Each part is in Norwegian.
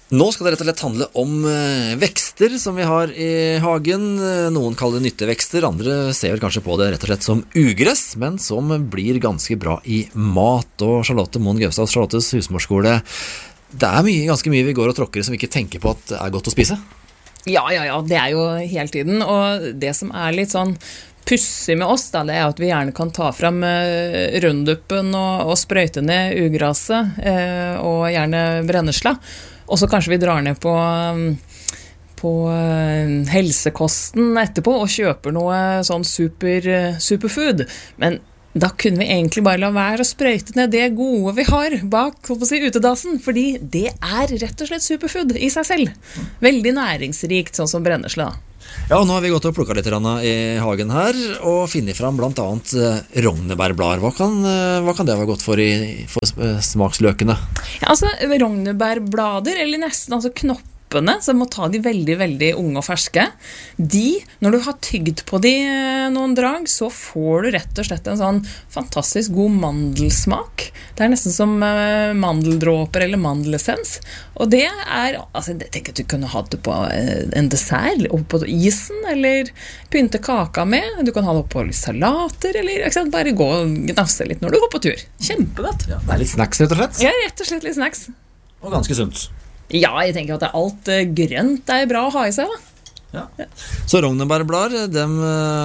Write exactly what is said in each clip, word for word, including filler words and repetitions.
Nå skal det rett og slett handle om eh, vekster som vi har i hagen. Noen kaller det nyttevekster, andre ser vel kanskje på det rett og slett som ugress, men som blir ganske bra i mat. Og Charlotte Moen Gaustad, Charlottes husmorskole, det er mye, ganske mye vi går og tråkker som vi ikke tenker på at er godt å spise. Ja, ja, ja, det er jo hele tiden, og det som er litt sånn pussig med oss, da, det er at vi gjerne kan ta frem eh, runduppen og, og sprøyte ned ugraset, eh, og gjerne brennesla. Og så kanskje vi drar ned på, på helsekosten etterpå og kjøper noe sånn super, superfood. Men da kunne vi egentlig bare la være å sprøyte ned det gode vi har bak, hva skal jeg si, utedassen, fordi det er rett og slett superfood i seg selv. Veldig næringsrikt, sånn som brennesle da. Ja, og nå har vi gått og plukket litt i hagen her og finnet fram blant annet rognebærblader. Hva kan, hva kan det være godt for, i, for smaksløkene? Ja, altså rognebærblader, eller nesten altså knopp, så må ta de veldig, veldig unge og ferske. De, når du har tygd på de noen drag, så får du rett og slett en sånn fantastisk god mandelsmak. Det er nesten som mandeldråper eller mandelessens. Og det er, altså jeg tenker at du kunne ha det på en dessert, oppe på isen, eller pynte kaka med. Du kan ha det oppe på litt salater, eller ikke sant, bare gå og gnafse litt når du går på tur. Kjempegodt. Ja, det er litt snacks, rett og slett. Ja, rett og slett litt snacks. Og ganske sunt. Ja, jeg tenker at alt grønt er bra å ha i seg da. Ja. Ja. Så rognebærblader, dem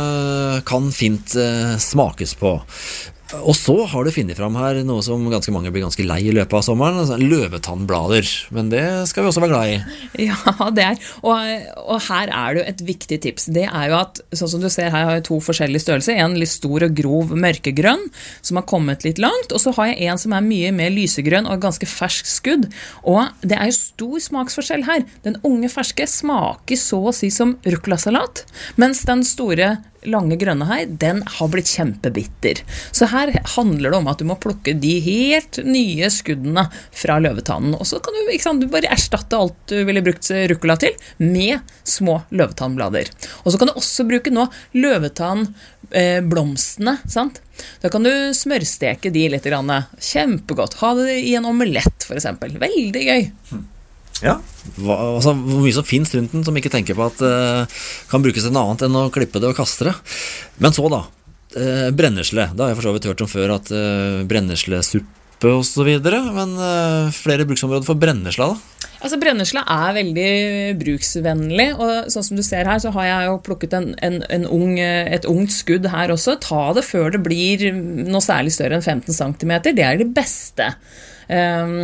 kan fint smakes på. Og så har du finnet fram her noe som ganske mange blir ganske lei i løpet av sommeren, altså løvetannblader, men det skal vi også være glad i. Ja, det er, og, og her er det jo et viktig tips. Det er jo at, sånn som du ser her, har jeg to forskjellige størrelser, en litt stor og grov mørkegrønn, som har kommet litt langt, og så har jeg en som er mye mer lysegrønn og ganske fersk skudd, og det er jo stor smaksforskjell her. Den unge ferske smaker så å si som ruccolasalat, mens den store lange grønne her, den har blitt kjempebitter. Så her handler det om at du må plukke de helt nye skuddene fra løvetannen, og så kan du, ikke sant, du bare erstatte alt du ville brukt rucola til med små løvetannblader. Og så kan du også bruke nå løvetannblomstene, sant? Da kan du smørsteke de litt grann. Kjempegodt. Ha det i en omelett for eksempel. Veldig gøy. Ja, hva, altså, hvor mye som finnes rundt den som ikke tenker på at uh, kan brukes til noe annet enn å klippe det og kaste det. Men så da, uh, brennesle. Da har jeg for så vidt hørt om før at uh, brenneslesuppe og så videre, men uh, flere bruksområder for brennesla da? Altså brennesla er veldig bruksvennlig, og sånn som du ser her så har jeg jo plukket en, en, en ung, et ungt skudd her også. Ta det før det blir noe særlig større enn femten centimeter, det er det beste. Um,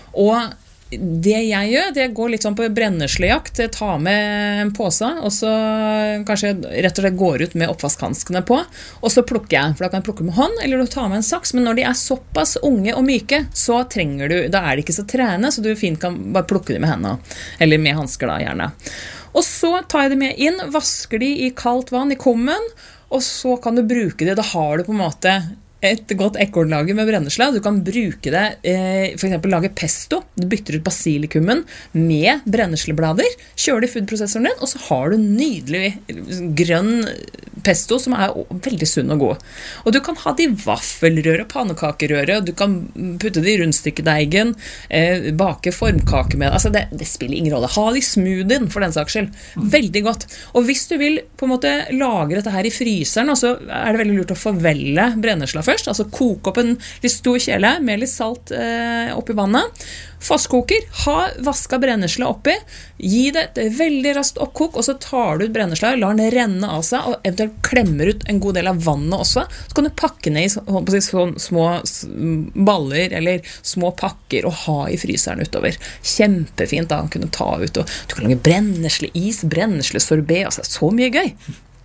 og det jeg gjør, det går litt sånn på brenneslejakt. Jeg tar med en påse, og så kanskje rett og slett går ut med oppvaskhanskene på, og så plukker jeg, for da kan jeg plukke med hånd, eller du tar med en saks, men når de er såpass unge og myke, så trenger du, da er de ikke så trene, så du fint kan bare plukke dem med hendene, eller med handsker da, gjerne. Og så tar jeg dem med inn, vasker de i kaldt vann i kummen, og så kan du bruke det, da har du på en måte et godt ekornlager med brennesla. Du kan bruke det, eh, for eksempel lage pesto. Du bytter ut basilikumen med brennesleblader, kjører det i foodprosessoren din, og så har du nydelig grønn pesto som er veldig sunn og god. Og du kan ha det i vaffelrøre, pannekakerøre, du kan putte det i rundstykkedeigen, eh, bake formkake med det. Altså det, det spiller ingen rolle. Ha det i smoothien for den saks skyld. Veldig godt. Og hvis du vil på en måte lage dette her i fryseren, så er det veldig lurt å forvelle brennesla først. Altså koke opp en litt stor kjele med litt salt eh, oppi vannet. Fastkoker, ha vasket brennesla oppi, gi det et veldig raskt oppkok, og så tar du ut brennesla, lar den renne av seg, og eventuelt klemmer ut en god del av vannet også. Så kan du pakke ned i så, så, små baller eller små pakker og ha i fryseren utover. Kjempefint da, å kunne ta ut, og du kan lage brennesleis, brenneslesorbet, altså så mye gøy.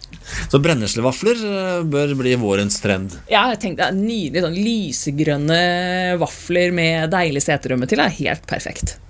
Så brenneslevafler bør bli vårens trend. Ja, jeg tenkte nydelig sånn lysegrønne vafler med deilig seterømme til er helt perfekt.